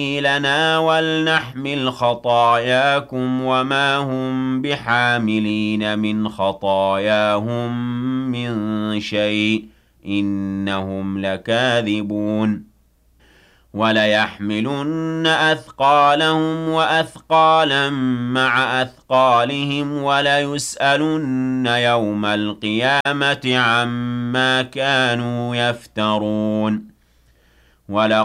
لنا ولنحمل خطاياكم وما هم بحاملين من خطاياهم من شيء إنهم لكاذبون وليحملن أثقالهم وأثقالا مع أثقالهم وليسألن يوم القيامة عما كانوا يفترون